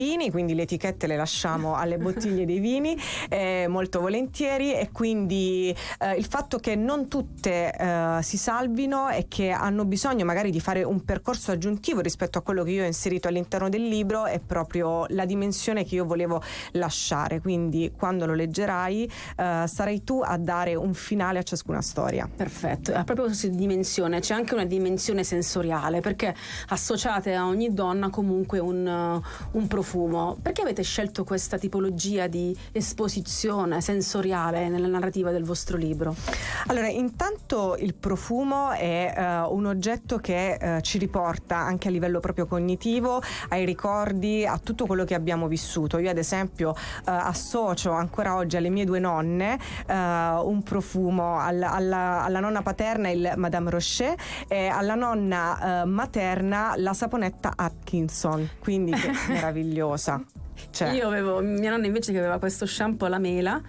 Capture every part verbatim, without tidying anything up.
vini, quindi le etichette le lasciamo alle bottiglie dei vini eh, molto volentieri, e quindi eh, il fatto che non tutte eh, si salvino e che hanno bisogno magari di fare un percorso aggiuntivo rispetto a quello che io ho inserito all'interno del libro è proprio la dimensione che io volevo lasciare. Quindi quando lo leggerai eh, sarai tu a dare un finale a ciascuna storia. Perfetto. A proposito di dimensione, c'è anche una dimensione sensoriale, perché associate a ogni donna comunque un, uh, un profumo. Perché avete scelto questa tipologia di esposizione sensoriale nella narrativa del vostro libro? Allora, intanto il profumo è uh, un oggetto che uh, ci riporta anche a livello proprio cognitivo ai ricordi, a tutto quello che abbiamo vissuto. Io ad esempio uh, associo ancora oggi alle mie due nonne uh, un profumo, alla, alla, alla nonna paterna il Madame Rocher e alla nonna uh, materna la saponetta Atkinson, quindi che meravigliosa. Cioè. Io avevo mia nonna invece che aveva questo shampoo alla mela,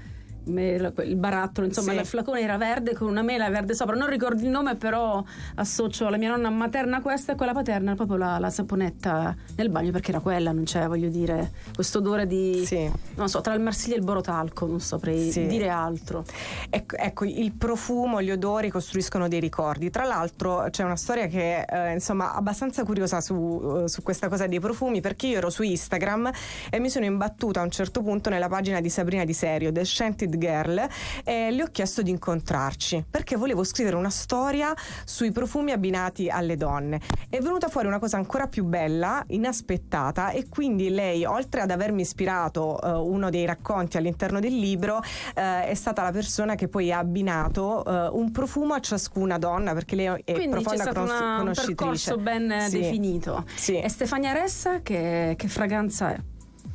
il barattolo, insomma, sì. Il flacone era verde con una mela verde sopra, non ricordo il nome, però associo la mia nonna materna questa e quella paterna proprio la, la saponetta nel bagno, perché era quella, non c'è, voglio dire, questo odore di sì. non so, tra il Marsiglia e il Borotalco, non saprei sì. dire altro. Ecco, ecco, il profumo, gli odori costruiscono dei ricordi. Tra l'altro c'è una storia che eh, insomma abbastanza curiosa su, su questa cosa dei profumi, perché io ero su Instagram e mi sono imbattuta a un certo punto nella pagina di Sabrina Di Serio, The Scented Girl, e le ho chiesto di incontrarci perché volevo scrivere una storia sui profumi abbinati alle donne. È venuta fuori una cosa ancora più bella, inaspettata, e quindi lei, oltre ad avermi ispirato uh, uno dei racconti all'interno del libro, uh, è stata la persona che poi ha abbinato uh, un profumo a ciascuna donna, perché lei è quindi profonda c'è stato conos- una, conoscitrice. Un percorso ben sì. definito. Sì. E Stefania Ressa che, che fragranza è?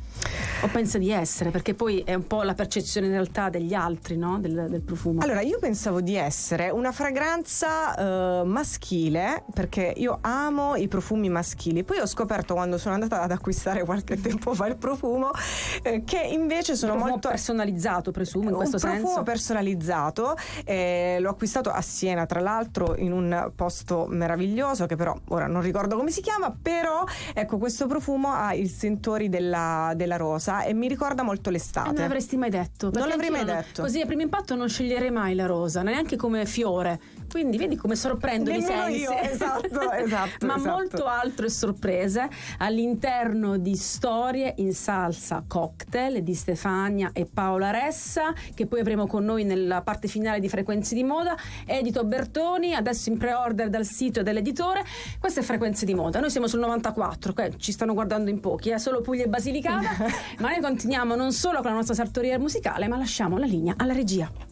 O pensa di essere, perché poi è un po' la percezione in realtà degli altri, no? Del, del profumo. Allora, io pensavo di essere una fragranza uh, maschile, perché io amo i profumi maschili. Poi ho scoperto, quando sono andata ad acquistare qualche tempo fa il profumo, eh, che invece sono un molto personalizzato, presumo, in questo senso. Un profumo personalizzato, eh, l'ho acquistato a Siena, tra l'altro, in un posto meraviglioso che però ora non ricordo come si chiama, però ecco, questo profumo ha i sentori della, della rosa e mi ricorda molto l'estate. E non l'avresti mai detto? Non l'avrei mai non, detto. Così a primo impatto non sceglierei mai la rosa, neanche come fiore. Quindi vedi come sorprendono i sensi. Io, esatto, esatto. Ma esatto. molto altro e sorprese all'interno di Storie in salsa cocktail di Stefania e Paola Ressa, che poi avremo con noi nella parte finale di Frequenze di Moda. Edito Bertoni, adesso in pre-order dal sito dell'editore. Queste è Frequenze di Moda. Noi siamo sul novantaquattro, okay? Ci stanno guardando in pochi, eh? Solo Puglia e Basilicata. Ma noi continuiamo non solo con la nostra sartoria musicale, ma lasciamo la linea alla regia.